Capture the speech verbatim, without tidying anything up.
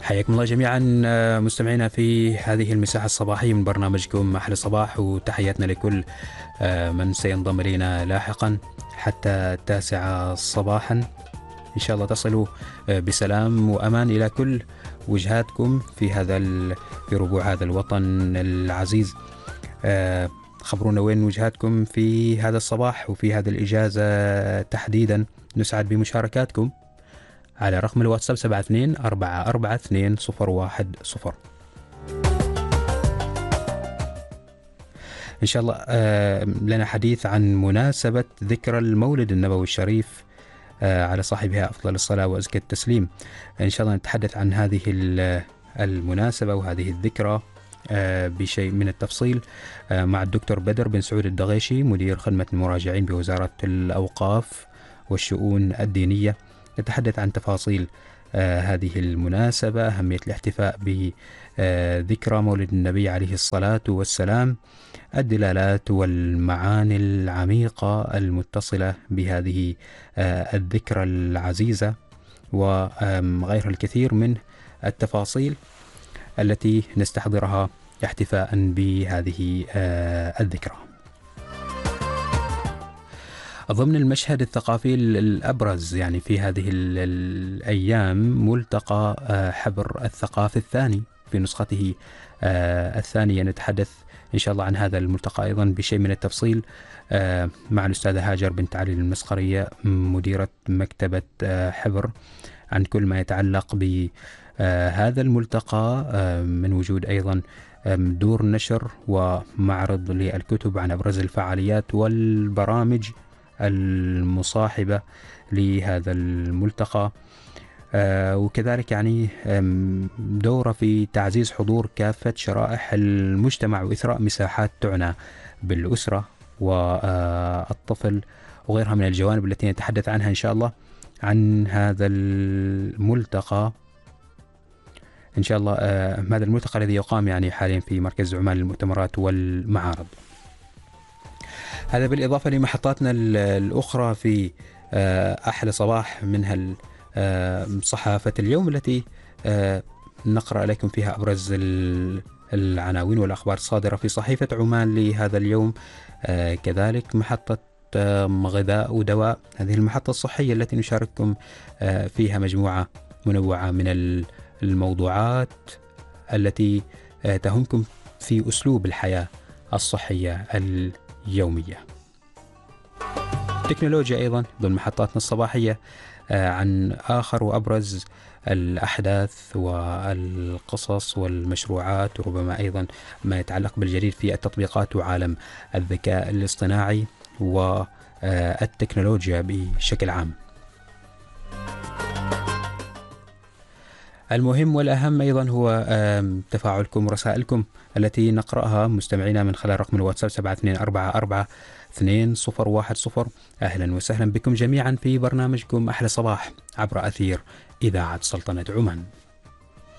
حياكم الله جميعا مستمعينا في هذه المساحة الصباحية من برنامجكم أحلى صباح، وتحياتنا لكل من سينضم إلينا لاحقا حتى التاسعة صباحا. إن شاء الله تصلوا بسلام وأمان إلى كل وجهاتكم في هذا في ربوع هذا الوطن العزيز. خبرونا وين وجهاتكم في هذا الصباح وفي هذا الإجازة تحديدا، نسعد بمشاركاتكم على رقم الواتساب سبعة اثنين أربعة أربعة اثنين صفر واحد صفر. إن شاء الله لنا حديث عن مناسبة ذكرى المولد النبوي الشريف على صاحبها أفضل الصلاة وأزكى التسليم. إن شاء الله نتحدث عن هذه المناسبة وهذه الذكرى بشيء من التفصيل مع الدكتور بدر بن سعود الدغيشي، مدير خدمة المراجعين بوزارة الأوقاف والشؤون الدينية. نتحدث عن تفاصيل آه هذه المناسبة، أهمية الاحتفاء بذكرى مولد النبي عليه الصلاة والسلام، الدلالات والمعاني العميقة المتصلة بهذه آه الذكرى العزيزة، وغيرها الكثير من التفاصيل التي نستحضرها احتفاء بهذه آه الذكرى. ضمن المشهد الثقافي الأبرز يعني في هذه الأيام ملتقى حبر الثقافة الثاني في نسخته الثانية. نتحدث إن شاء الله عن هذا الملتقى أيضا بشيء من التفصيل مع الأستاذة هاجر بنت علي المسقرية، مديرة مكتبة حبر، عن كل ما يتعلق بهذا الملتقى من وجود أيضا دور نشر ومعرض للكتب عن أبرز الفعاليات والبرامج المصاحبة لهذا الملتقى، آه وكذلك يعني دورة في تعزيز حضور كافة شرائح المجتمع وإثراء مساحات تعنى بالأسرة والطفل وغيرها من الجوانب التي نتحدث عنها إن شاء الله عن هذا الملتقى. إن شاء الله آه هذا الملتقى الذي يقام يعني حاليا في مركز عمان للمؤتمرات والمعارض. هذا بالإضافة لمحطاتنا الأخرى في أحلى صباح، منها صحافة اليوم التي نقرأ لكم فيها أبرز العناوين والأخبار الصادرة في صحيفة عمان لهذا اليوم. كذلك محطة غذاء ودواء، هذه المحطة الصحية التي نشارككم فيها مجموعة منوعة من الموضوعات التي تهمكم في أسلوب الحياة الصحية يومية. تكنولوجيا أيضا ضمن محطاتنا الصباحية عن آخر وأبرز الأحداث والقصص والمشروعات، وربما أيضا ما يتعلق بالجديد في التطبيقات وعالم الذكاء الاصطناعي والتكنولوجيا بشكل عام. المهم والأهم أيضا هو تفاعلكم ورسائلكم التي نقرأها مستمعينا من خلال رقم الواتساب سبعة اثنين أربعة أربعة اثنين صفر واحد صفر. أهلا وسهلا بكم جميعا في برنامجكم أحلى صباح عبر أثير إذاعة سلطنة عمان.